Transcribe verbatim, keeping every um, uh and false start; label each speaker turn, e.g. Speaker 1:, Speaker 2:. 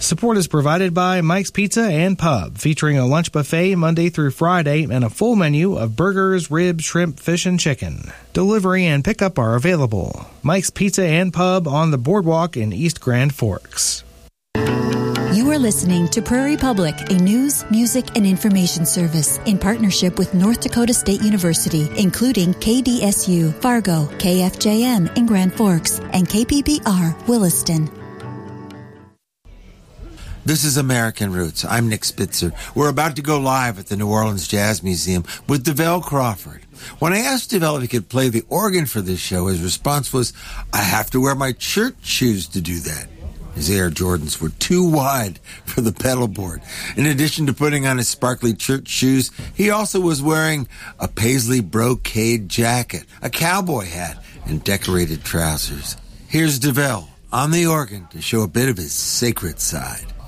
Speaker 1: Support is provided by Mike's Pizza and Pub, featuring a lunch buffet Monday through Friday and a full menu of burgers, ribs, shrimp, fish, and chicken. Delivery and pickup are available. Mike's Pizza and Pub on the Boardwalk in East Grand Forks.
Speaker 2: You are listening to Prairie Public, a news, music, and information service in partnership with North Dakota State University, including K D S U, Fargo, K F J M in Grand Forks, and K P B R, Williston.
Speaker 3: This is American Roots. I'm Nick Spitzer. We're about to go live at the New Orleans Jazz Museum with DeVell Crawford. When I asked DeVell if he could play the organ for this show, his response was, I have to wear my church shoes to do that. His Air Jordans were too wide for the pedal board. In addition to putting on his sparkly church shoes, he also was wearing a paisley brocade jacket, a cowboy hat, and decorated trousers. Here's DeVell on the organ to show a bit of his sacred side.